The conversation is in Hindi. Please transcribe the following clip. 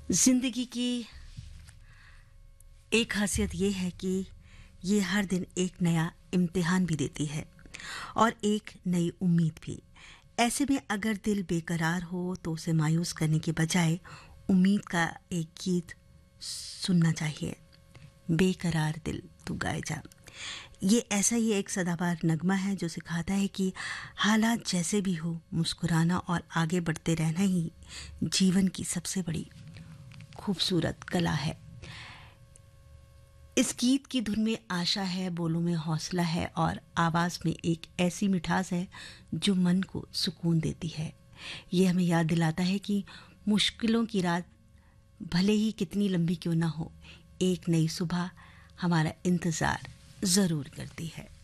जिंदगी की एक खासियत ये है कि ये हर दिन एक नया इम्तिहान भी देती है और एक नई उम्मीद भी। ऐसे में अगर दिल बेकरार हो तो उसे मायूस करने के बजाय उम्मीद का एक गीत सुनना चाहिए। बेकरार दिल तू गाए जा। ये ऐसा ही एक सदाबहार नगमा है जो सिखाता है कि हालात जैसे भी हो, मुस्कुराना और आगे बढ़ते रहना ही जीवन की सबसे बड़ी खूबसूरत कला है। इस गीत की धुन में आशा है, बोलों में हौसला है और आवाज़ में एक ऐसी मिठास है जो मन को सुकून देती है। ये हमें याद दिलाता है कि मुश्किलों की रात भले ही कितनी लंबी क्यों ना हो, एक नई सुबह हमारा इंतज़ार ज़रूर करती है।